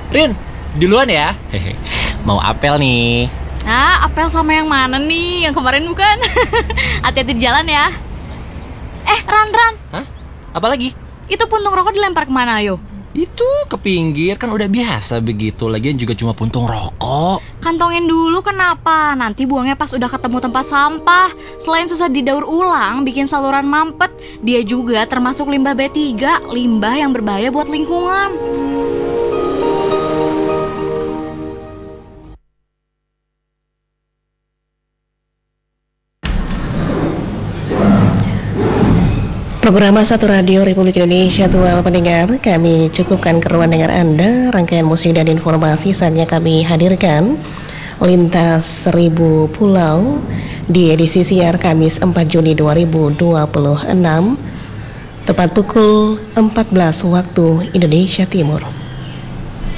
Rin, duluan ya. Hehe. Mau apel nih. Nah, apel sama yang mana nih? Yang kemarin bukan? Hati-hati di jalan ya. Ran. Hah? Apa lagi? Itu puntung rokok dilempar kemana, ayo? Itu ke pinggir, kan udah biasa begitu. Lagian juga cuma puntung rokok. Kantongin dulu kenapa? Nanti buangnya pas udah ketemu tempat sampah. Selain susah didaur ulang, bikin saluran mampet, dia juga termasuk limbah B3, limbah yang berbahaya buat lingkungan. Program Satu Radio Republik Indonesia Tual pendengar, kami cukupkan keruan dengar Anda. Rangkaian musik dan informasi saatnya kami hadirkan. Lintas Seribu Pulau di edisi siar Kamis 4 Juni 2026 tepat pukul 14 waktu Indonesia Timur.